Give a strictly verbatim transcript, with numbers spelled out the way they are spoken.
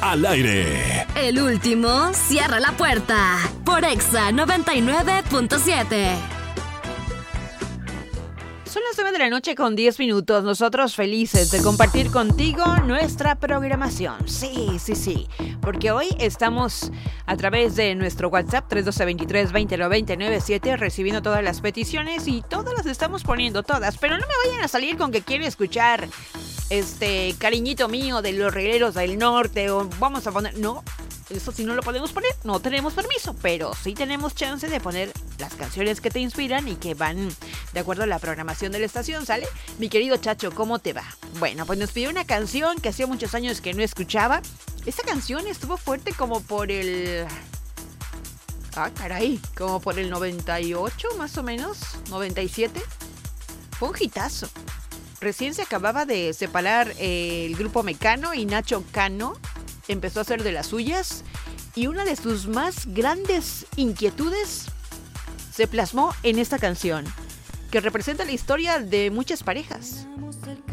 al aire. El último cierra la puerta por Exa noventa y nueve punto siete. Son las nueve de la noche con diez minutos. Nosotros felices de compartir contigo nuestra programación. Sí, sí, sí. Porque hoy estamos a través de nuestro WhatsApp tres uno dos, veintitrés, veinte, noventa, noventa y siete recibiendo todas las peticiones y todas las estamos poniendo, todas. Pero no me vayan a salir con que quieren escuchar este cariñito mío de los regreros del norte o vamos a poner... No, eso sí no lo podemos poner, no tenemos permiso, pero sí tenemos chance de poner las canciones que te inspiran y que van de acuerdo a la programación de la estación, ¿sale? Mi querido Chacho, ¿cómo te va? Bueno, pues nos pidió una canción que hacía muchos años que no escuchaba. Esta canción estuvo fuerte como por el... Ah, caray, como por el noventa y ocho más o menos, noventa y siete. Fue un hitazo. Recién se acababa de separar eh, el grupo Mecano y Nacho Cano empezó a hacer de las suyas y una de sus más grandes inquietudes se plasmó en esta canción que representa la historia de muchas parejas.